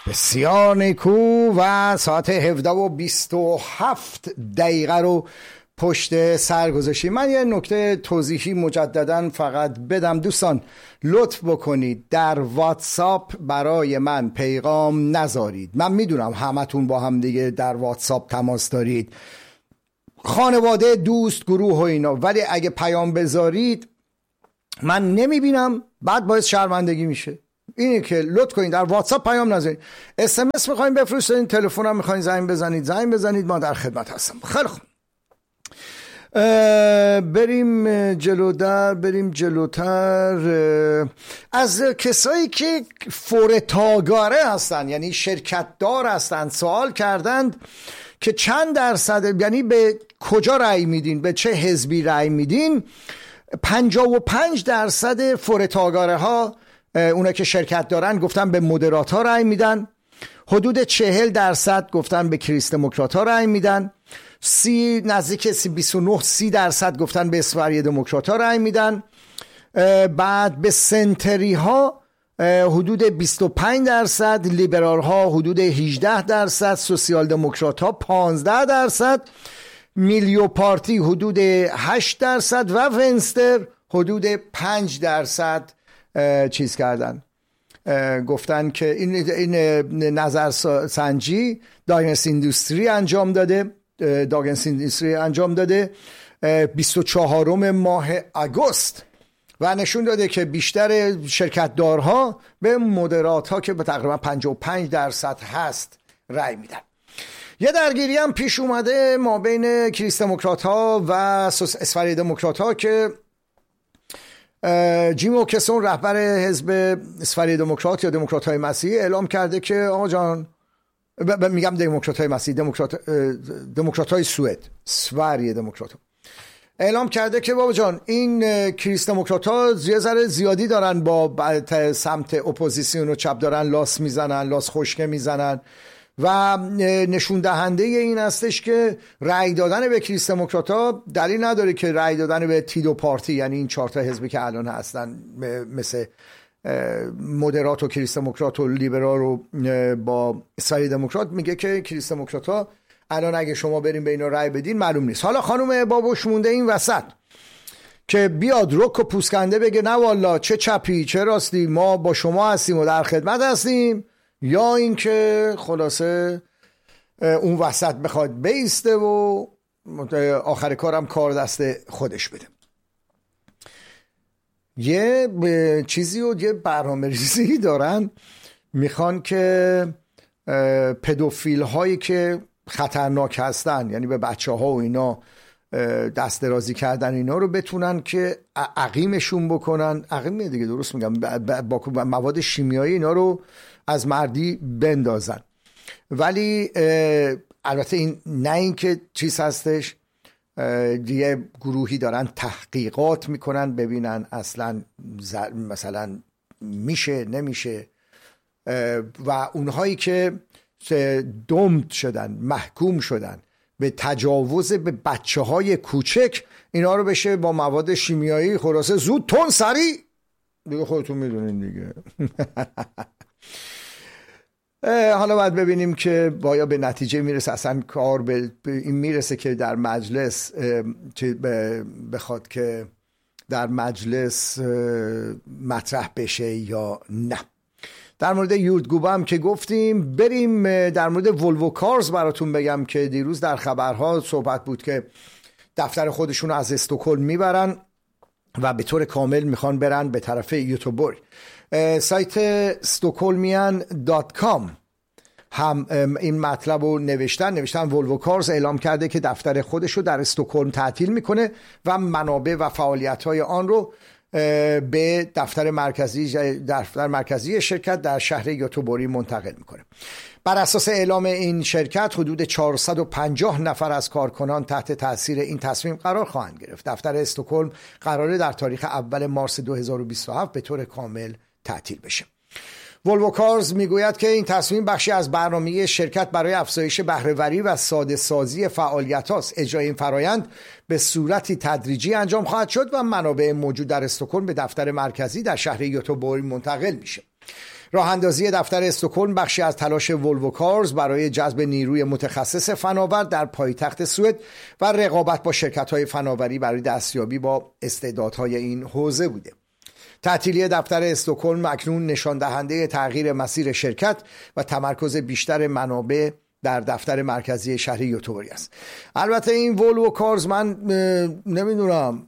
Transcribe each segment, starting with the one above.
بسیار نیکو و ساعت 17:27 رو پشت سر گذاشتیم. من یه نکته توضیحی مجددا فقط بدم. دوستان لطف بکنید در واتساپ برای من پیغام نذارید. من میدونم همتون با هم دیگه در واتساپ تماس دارید، خانواده، دوست، گروه و اینا، ولی اگه پیام بذارید من نمیبینم، بعد باعث شرمندگی میشه. اینه که لطف کنید در واتساپ پیام نذارید. SMS میخواین بفرستین، تلفن هم میخواین زنگ بزنید، ما در خدمت هستم. خیلی خوب، بریم جلوتر. از کسایی که فورتاگاره هستن، یعنی شرکت دار هستن، سوال کردند که چند درصد، یعنی به کجا رأی میدین، به چه حزبی رأی میدین. 55% فورتاگاره ها، اونا که شرکت دارن، گفتن به مدرات ها رأی میدن. حدود 40% گفتن به کریس دموکرات ها رأی میدن. نزدیک 29-30% گفتن به اسوری دموکرات ها رأی میدن. بعد به سنتری ها حدود 25%، لیبرال ها حدود 18%، سوسیال دموکرات ها 15%، میلیو پارتی حدود 8% و ونستر حدود 5% چیز کردن. گفتن که این نظر سنجی داگنس ایندوستری انجام داده 24 ماه آگوست و نشون داده که بیشتر شرکت دارها به مدرات ها که به تقریبا 55% هست رأی میدن. یه درگیری هم پیش اومده ما بین کریس دموکرات ها و اسفری دموکرات ها که جیم اوکسون رهبر حزب اسفری دموکرات یا دموکرات های مسیحی اعلام کرده که آقا جان، میگم دموکرات های مسیحی، دموکرات های سوئد، اسفری دموکرات ها اعلام کرده که بابا جان، این کریس دموکرات ها یه ذره زیادی دارن با سمت اپوزیسیون و چپ دارن لاس خشکه میزنن و نشون دهنده این هستش که رأی دادن به کریس دموکرات ها دلیل نداره که رأی دادن به تیدو پارتی، یعنی این 4 تا حزبی که الان هستن مثل مدرات و کریس دموکرات و لیبرال و با اسفری دموکرات، میگه که کریس دموکرات ها الان اگه شما بریم به اینا رأی بدین معلوم نیست. حالا خانم بابوش مونده این وسط که بیاد رک و پوسکنده بگه نه والا چه چپی چه راستی، ما با شما هستیم و در خدمت هستیم، یا اینکه خلاصه اون وسط بخواد بیسته و آخر کارم کار دست خودش بده. یه چیزی و یه برنامه‌ریزی دارن، میخوان که پدوفیل هایی که خطرناک هستن، یعنی به بچه ها و اینا دست درازی کردن، اینا رو بتونن که عقیمشون بکنن. عقیم دیگه، درست میگم، با مواد شیمیایی اینا رو از مردی بندازن. ولی البته این نه این که چیز هستش، یه گروهی دارن تحقیقات میکنن ببینن اصلا مثلا میشه نمیشه، و اونهایی که دمد شدن، محکوم شدن به تجاوز به بچه های کوچک، اینا رو بشه با مواد شیمیایی خلاصه زود تون سریع دیگه، خودتون میدونین دیگه. حالا باید ببینیم که باید به نتیجه میرسه، اصلا کار به این میرسه که در مجلس بخواد که در مجلس مطرح بشه یا نه. در مورد یوردگوبا هم که گفتیم، بریم در مورد ولوو کارز براتون بگم که دیروز در خبرها صحبت بود که دفتر خودشون از استکهلم میبرن و به طور کامل میخوان برن به طرف یوتوبور. سایت stockholmian.com هم این مطلب رو نوشتن. ولوو کارز اعلام کرده که دفتر خودش رو در استکهلم تعطیل میکنه و منابع و فعالیت‌های آن رو به دفتر مرکزی شرکت در شهر یوتوبوری منتقل میکنه. بر اساس اعلام این شرکت حدود 450 نفر از کارکنان تحت تاثیر این تصمیم قرار خواهند گرفت. دفتر استکهلم قراره در تاریخ 1 مارس 2027 به طور کامل تعطیل بشه. ولوو کارز میگوید که این تصمیم بخشی از برنامه شرکت برای افزایش بهره‌وری و ساده سازی فعالیت هاست. اجرای این فرایند به صورتی تدریجی انجام خواهد شد و منابع موجود در استکهلم به دفتر مرکزی در شهر یوتوبوری منتقل میشه. راه اندازی دفتر استکهلم بخشی از تلاش ولوو کارز برای جذب نیروی متخصص فناور در پایتخت سوئد و رقابت با شرکت‌های فناوری برای دستیابی با استعدادهای این حوزه بوده. تعطیلی دفتر استکهلم اکنون نشان دهنده تغییر مسیر شرکت و تمرکز بیشتر منابع در دفتر مرکزی شهر گوتهبورگ است. البته این ولوو کارز من نمیدونم،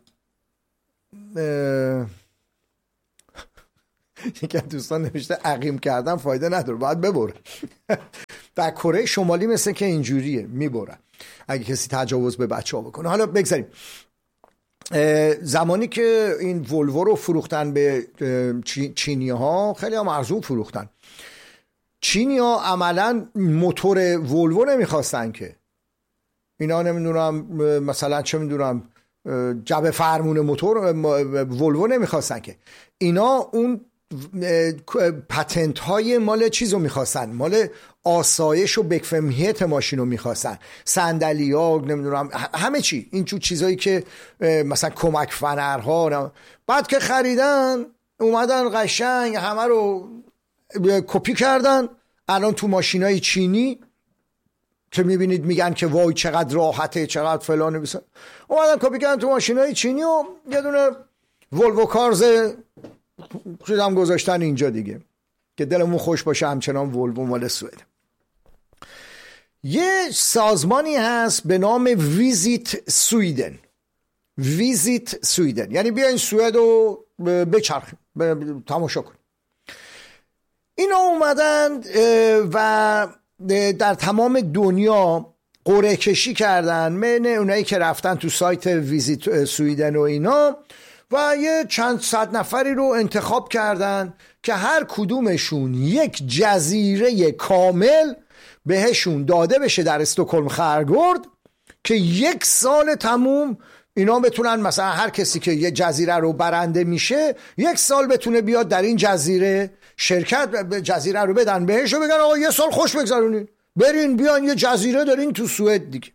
یکی از دوستان نوشته عقیم کردن فایده نداره، باید ببره. در کره شمالی مثل که اینجوریه، میبرن اگه کسی تجاوز به بچه ها بکنه. حالا بگذاریم. زمانی که این ولوو رو فروختن به چینی ها، خیلی هم ارزون فروختن. چینی ها عملا موتور ولوو نمیخواستن که، اینا نمیدونم مثلا چه میدونم جبه فرمون موتور ولوو نمیخواستن که، اینا اون پتنت های مال چیز رو میخواستن، مال آسایش و بکفهمیت ماشین رو میخواستن، صندلی ها نمیدونم همه چی این چیزایی که مثلا کمک فنرها. بعد که خریدن اومدن قشنگ همه رو کپی کردن. الان تو ماشینای چینی که میبینید میگن که وای چقدر راحته چقدر فلانه، بسن اومدن کپی کردن تو ماشینای چینی و یه دونه ولوو کارز چیزام گذاشتن اینجا دیگه که دلمون خوش باشه همچنان ولوو مال سوئد. یه سازمانی هست به نام ویزیت سویدن. ویزیت سویدن یعنی بیاین سوئد رو بچرخیم، تماشا کنیم. اینا اومدن و در تمام دنیا قرعه کشی کردن بین اونایی که رفتن تو سایت ویزیت سویدن و اینا و یه چند صد نفری رو انتخاب کردن که هر کدومشون یک جزیره کامل بهشون داده بشه در استکهلم خرگورد که یک سال تموم اینا بتونن، مثلا هر کسی که یه جزیره رو برنده میشه یک سال بتونه بیاد در این جزیره شرکت، جزیره رو بدن بهش و بگن آقا یه سال خوش بگذرونین، برین بیان یه جزیره دارین تو سوئد دیگه.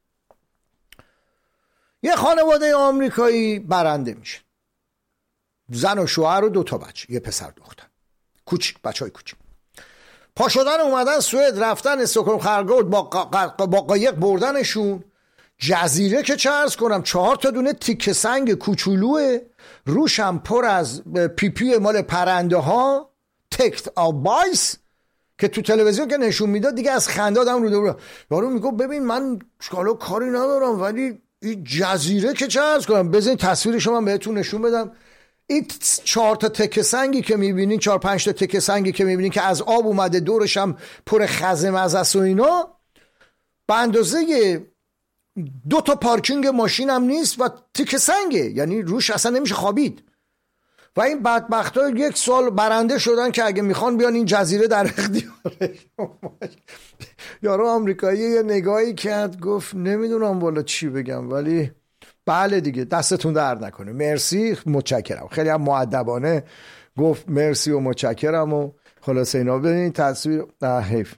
یه خانواده آمریکایی برنده میشه، زن و شوهر و 2 تا بچه، یه پسر دختر کوچیک، بچهای کوچیک. پا شدن اومدن سوئد، رفتن استکهلم خرگورد، با قایق بردنشون جزیره که چه عرض کنم 4 تا دونه تیکه سنگ کوچولوه، روش هم پر از پیپی مال پرنده ها، تکت آبایس که تو تلویزیون که نشون میداد دیگه از خنده آدم رو دور. یارو میگه ببین من حالا کاری ندارم ولی این جزیره که چه عرض کنم، بزنین تصویرش من بهتون نشون بدم. این 4 تا تکه سنگی که میبینین، 4-5 تا تکه سنگی که میبینین که از آب اومده، دورش هم پر خزه مزه است و اینا، به اندازه 2 تا پارکینگ ماشین هم نیست و تکه سنگه، یعنی روش اصلا نمیشه خوابید. و این بدبختا 1 سال برنده شدن که اگه میخوان بیان این جزیره در اختیاره. یارو آمریکایی یه نگاهی کرد گفت نمیدونم والا چی بگم، ولی بله دیگه دستتون درد نکنه، مرسی متشکرم. خیلی هم مؤدبانه گفت مرسی و متشکرم و خلاصه اینا. ببینید تصویر حیف.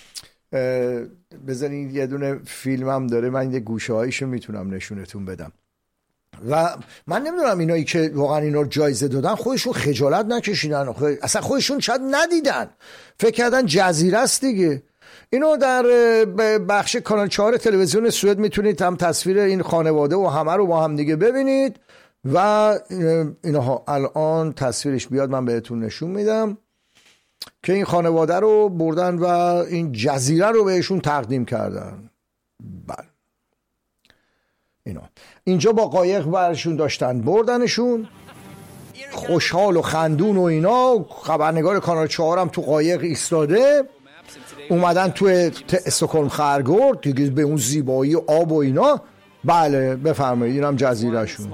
بذارین یه دونه فیلم هم داره، من یه گوشه هایشو میتونم نشونتون بدم. و من نمیدونم اینایی که واقعا اینا رو جایزه دادن خودشون خجالت نکشیدن، اصلا خودشون شاید ندیدن، فکر کردن جزیره است دیگه. اینو در بخش کانال 4 تلویزیون سوئد میتونید هم تصویر این خانواده و همه رو با هم دیگه ببینید و اینها الان تصویرش بیاد من بهتون نشون میدم که این خانواده رو بردن و این جزیره رو بهشون تقدیم کردن. بله اینا اینجا با قایق برشون داشتن بردنشون، خوشحال و خندون و اینا. خبرنگار کانال 4 هم تو قایق ایستاده، اومدن تو استکهلم خرگورد دیگه به اون زیبایی آب و اینا. بله بفرمایید اینم جزیره شون.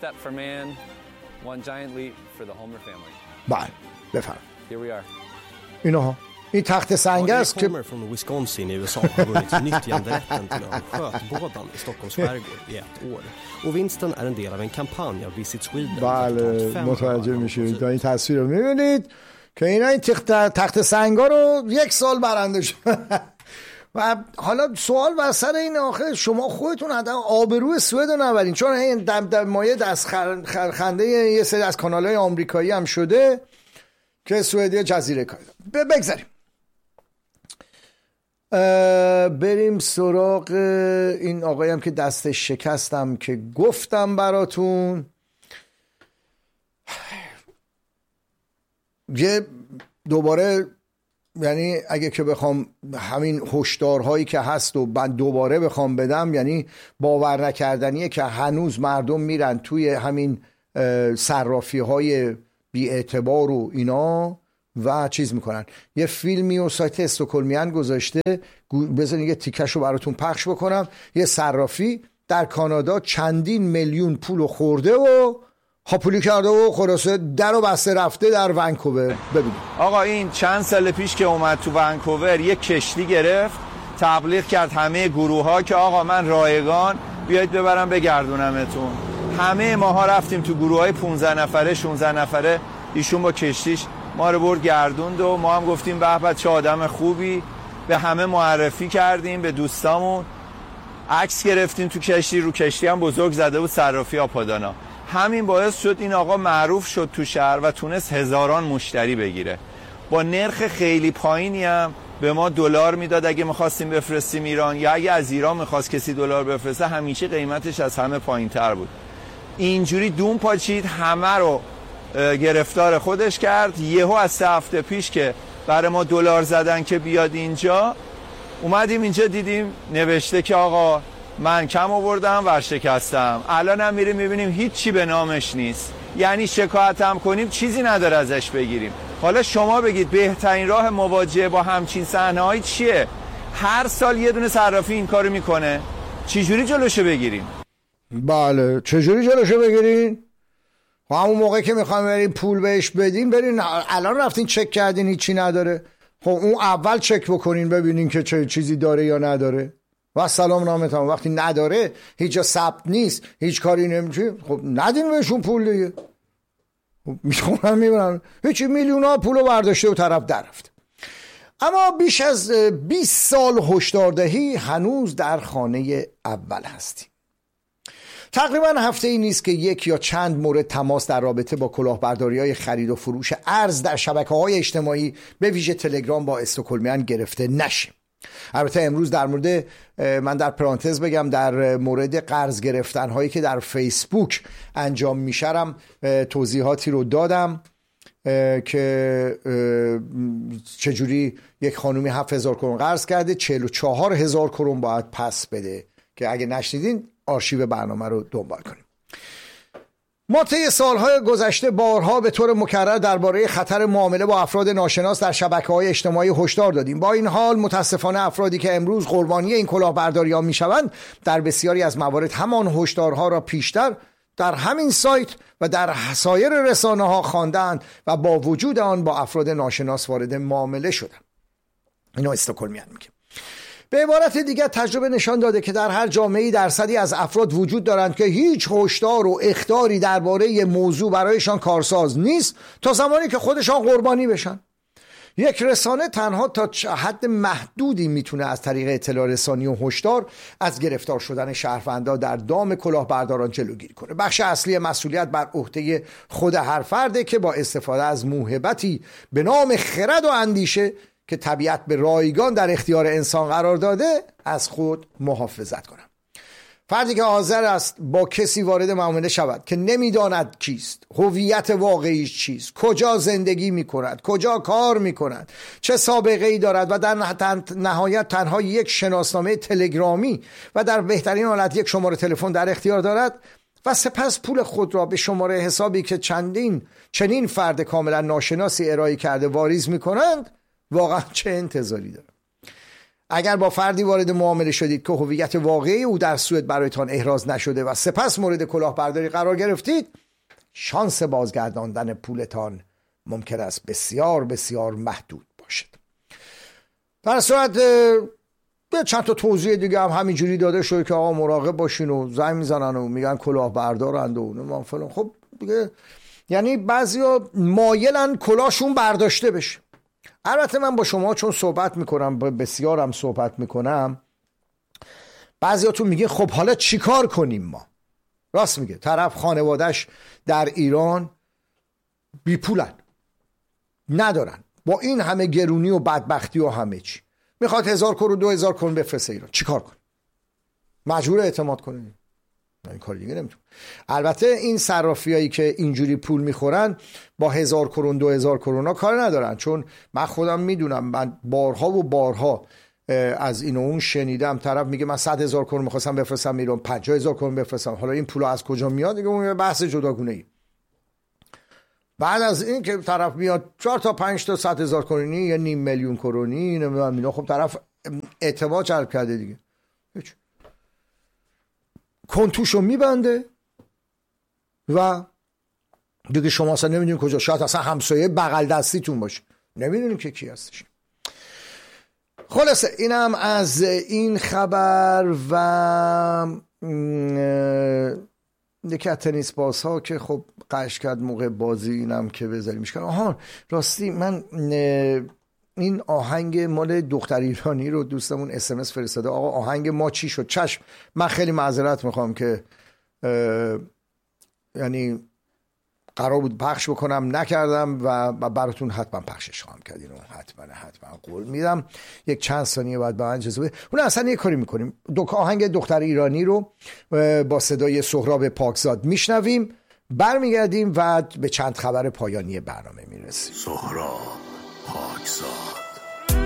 بله بفرمایید اینا این تخت سنگ است که från Wisconsin i USA har vunnit nyttjanderätten till ön Skötbådan i Stockholms skärgård i 1 år. Och vinsten är en del av en kampanj av Visit Sweden. بله متوجه میشید تا این تصویر رو میبینید که اینا این تخت سنگا رو 1 سال برنده شد. و حالا سوال بر سر این آخه شما خودتون حداقل آبروی سوئد رو نبرین، چون این مایه دست خنده یه سری از کانال‌های آمریکایی هم شده که سوئدی جزیره کاری. بگذاریم بریم سراغ این آقایم که دستش شکستم که گفتم براتون. یه دوباره، یعنی اگه که بخوام همین هشدارهایی که هست و من دوباره بخوام بدم، یعنی باور نکردنیه که هنوز مردم میرن توی همین صرافی های بی اعتبار و اینا و چیز میکنن. یه فیلمی و سایت استکهلمیان گذاشته، بذارین یه تیکشو براتون پخش بکنم. یه صرافی در کانادا چندین میلیون پولو خورده و هاپولی کرده و خلاصه در و بسته رفته در ونکوور. ببینید آقا این چند سال پیش که اومد تو ونکوور یک کشتی گرفت، تبلیغ کرد همه گروه ها که آقا من رایگان بیایید ببرم بگردونمتون. همه ماها رفتیم تو گروه های 15 نفره 16 نفره، ایشون با کشتیش ما رو برد گردوند و ما هم گفتیم به به چه آدم خوبی، به همه معرفی کردیم، به دوستامون عکس گرفتیم تو کشتی. رو کشتی هم بزرگ زده بود صرافی آپادانا. همین باعث شد این آقا معروف شد تو شهر و تونست هزاران مشتری بگیره. با نرخ خیلی پایینی هم به ما دلار میداد اگه می‌خواستیم بفرستیم ایران، یا اگه از ایران می‌خواست کسی دلار بفرسته همیشه قیمتش از همه پایین‌تر بود. اینجوری دون پاچید، همه رو گرفتار خودش کرد. یهو از 3 هفته پیش که برای ما دلار زدن که بیاد اینجا، اومدیم اینجا دیدیم نوشته که آقا من کم آوردم ورشکستم. الان هم میریم میبینیم هیچی به نامش نیست. یعنی شکایت هم کنیم چیزی نداره ازش بگیریم. حالا شما بگید بهترین راه مواجهه با همچین صحنه‌هایی چیه؟ هر سال یه دونه صرافی این کارو میکنه. چجوری جلوشو بگیریم؟ بله چجوری جلوشو بگیرین؟ همون موقع که میخوایم بریم پول بهش بدین، برین الان رفتین چک کردین هیچی نداره. خب اون اول چک بکنین ببینین که چه چیزی داره یا نداره. و سلام نامتون. وقتی نداره، هیچ جا ثبت نیست، هیچ کاری نمیشه، خب ندین بهشون پول دیگه. خب میخونم میبرن هیچی، میلیون‌ها پولو برداشته و طرف در رفته. اما بیش از 20 سال هشداردهی هنوز در خانه اول هستیم. تقریبا هفته ای نیست که یک یا چند مورد تماس در رابطه با کلاهبرداری‌های خرید و فروش ارز در شبکه‌های اجتماعی به ویژه تلگرام با استکهلمیان گرفته نشه. البته امروز در مورد، من در پرانتز بگم، در مورد قرض گرفتن هایی که در فیسبوک انجام میشرم توضیحاتی رو دادم که چجوری یک خانومی 7,000 کرون قرض کرده، 44,000 کرون باید پس بده، که اگه نشنیدین آرشیو برنامه رو دنبال کنیم. ما طی سالهای گذشته بارها به طور مکرر درباره خطر معامله با افراد ناشناس در شبکه‌های اجتماعی هشدار دادیم. با این حال متاسفانه افرادی که امروز قربانی این کلاهبرداری‌ها میشوند در بسیاری از موارد همان هشدارها را پیشتر در همین سایت و در سایر رسانه‌ها خواندند و با وجود آن با افراد ناشناس وارد معامله شدند. اینو استکهلمیان میگه. به عبارت دیگر تجربه نشان داده که در هر جامعه‌ای درصدی از افراد وجود دارند که هیچ هشدار و اخطاری درباره موضوع برایشان کارساز نیست تا زمانی که خودشان قربانی بشن. یک رسانه تنها تا حد محدودی میتونه از طریق اطلاع رسانی و هشدار از گرفتار شدن شهروندان در دام کلاهبرداران جلوگیری کنه. بخش اصلی مسئولیت بر عهده خود هر فرده که با استفاده از موهبتی به نام خرد و اندیشه که طبیعت به رایگان در اختیار انسان قرار داده از خود محافظت کنم. فردی که حاضر است با کسی وارد معامله شود که نمیداند کیست، هویت واقعیش چیست، کجا زندگی میکند، کجا کار میکند، چه سابقه ای دارد و در نهایت تنها یک شناسنامه تلگرامی و در بهترین حالت یک شماره تلفن در اختیار دارد و سپس پول خود را به شماره حسابی که چنین فرد کاملا ناشناسی ارائه کرده واریز میکنند، واقعا چه انتظاری داره؟ اگر با فردی وارد معامله شدید که هویت واقعی او در سوئد برایتان احراز نشده و سپس مورد کلاهبرداری قرار گرفتید، شانس بازگرداندن پولتان ممکن است بسیار بسیار محدود باشد. در صورت چند تا توضیح دیگه هم همینجوری داده شده که آقا مراقب باشین و زنگ میزنن و میگن کلاهبردارند و نمیدونم فلان. خب دیگه یعنی بعضیا مایلن کلاهشون برداشته بشه. البته من با شما چون صحبت میکنم، بسیارم صحبت میکنم، بعضیاتون میگه خب حالا چی کار کنیم ما؟ راست میگه، طرف خانوادهش در ایران بی پولن، ندارن، با این همه گرونی و بدبختی و همه چی میخواد 1000 کرون 2000 کرون بفرسته ایران، چیکار کنه؟ مجبور اعتماد کنه، این کار دیگه نمیتونه. البته این صرافیایی که اینجوری پول میخورن با 1000 کرون 2000 کرونا کار ندارن، چون من خودم میدونم، من بارها و بارها از این و اون شنیدم طرف میگه من 100,000 کرون میخواستم بفرستم ایران، 50,000 کرون بفرستم، حالا این پول از کجا میاد دیگه اون بحث جداگونه ای. بعد از این که طرف میاد 4 تا 5 تا 100,000 کرونی یا نیم میلیون کرونی نمیدونم اینا، خب طرف اعتماد جلب کرده دیگه، هیچ کنتوشو میبنده و دیگه شما اصلا نمیدونید کجا، شاید اصلا همسایه بغل دستیتون باشه، نمیدونید که کی هستش. خلاصه اینم از این خبر. و یکی از تنیس بازها که خب قش کرد موقع بازی، اینم که بذاری میشکن. آها راستی من این آهنگ مال دختر ایرانی رو دوستمون SMS فرستاده، آقا آهنگ ما چی شد؟ چشم، من خیلی معذرت میخوام که یعنی قرار بود پخش بکنم نکردم و براتون حتما پخشش خواهم کرد، اینو حتما قول میدم. یک چند ثانیه بعد به من اجازه بده. اون اصلا یه کاری میکنیم، آهنگ دختر ایرانی رو با صدای سهراب پاکزاد میشنویم، برمیگردیم و به چند خبر پایانی برنامه میرسیم. سهراب پاکزاد.